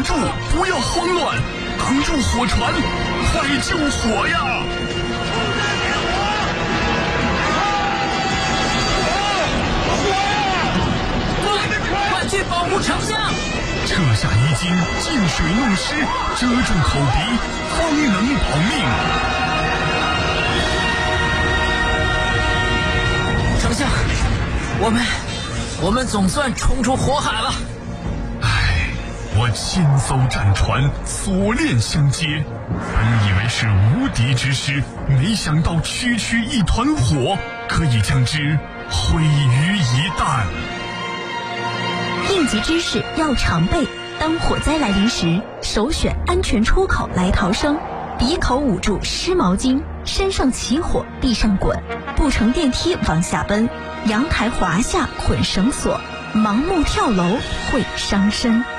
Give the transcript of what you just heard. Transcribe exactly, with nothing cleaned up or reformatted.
住，不要慌乱，挡住火船，快救火呀！ 快去保护丞相！ 撤下衣襟，进水弄湿，遮住口鼻，方能保命。 丞相，我们我们总算冲出火海了。 唉，我千艘战船锁链相接，本以为是无敌之师，没想到区区一团火可以将之毁于一旦。 应急知识要常备，当火灾来临时，首选安全出口来逃生。鼻口捂住湿毛巾，身上起火地上滚，不乘电梯往下奔，阳台滑下捆绳索，盲目跳楼会伤身。